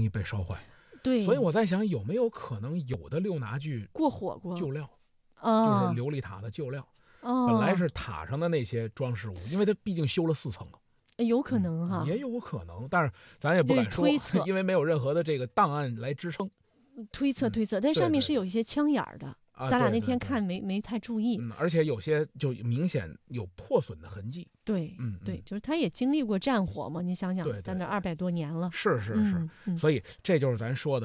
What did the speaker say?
易被烧坏。 对， 所以我在想，有没有可能有的六拿具过火过旧料， 哦， 就是琉璃塔的旧料， 哦， 本来是塔上的那些装饰物，因为它毕竟修了4层了。 有可能哈， 也有可能，但是咱也不敢说， 推测因为没有任何的这个档案来支撑。 推测，但上面是有一些枪眼儿的，咱俩那天看没太注意。 而且有些就明显有破损的痕迹。 对，就是他也经历过战火嘛，你想想， 对在那200多年了。 是，所以这就是咱说的。